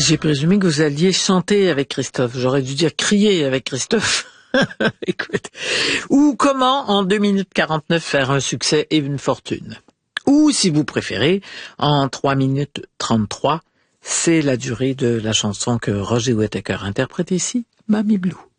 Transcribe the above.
J'ai présumé que vous alliez chanter avec Christophe. J'aurais dû dire crier avec Christophe. Écoute. Ou comment, en 2 minutes 49, faire un succès et une fortune. Ou, si vous préférez, en 3 minutes 33, c'est la durée de la chanson que Roger Whittaker interprète ici, Mamie Blue.